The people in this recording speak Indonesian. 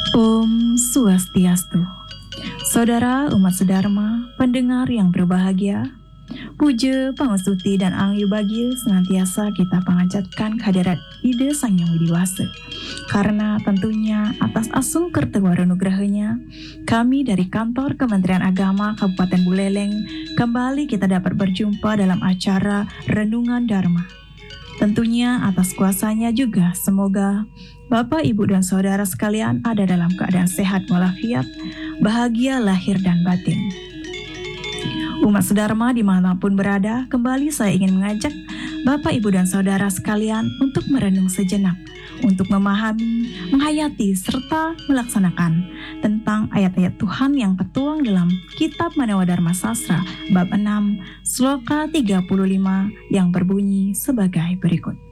Om Swastiastu. Saudara umat sedharma, pendengar yang berbahagia, puja, pangestuti, dan angyu bagil senantiasa kita pangancatkan kehadirat Ide Sang Yang Widiwasa. Karena tentunya atas asung kertewara nugrahanya, kami dari kantor Kementerian Agama Kabupaten Buleleng kembali kita dapat berjumpa dalam acara Renungan Dharma. Tentunya atas kuasanya juga semoga Bapak, Ibu, dan Saudara sekalian ada dalam keadaan sehat walafiat, bahagia lahir dan batin. Umat sedharma dimanapun berada, kembali saya ingin mengajak Bapak, Ibu, dan Saudara sekalian untuk merenung sejenak, untuk memahami, menghayati, serta melaksanakan tentang ayat-ayat Tuhan yang tertuang dalam Kitab Manawa Dharma Sastra, bab 6, sloka 35 yang berbunyi sebagai berikut.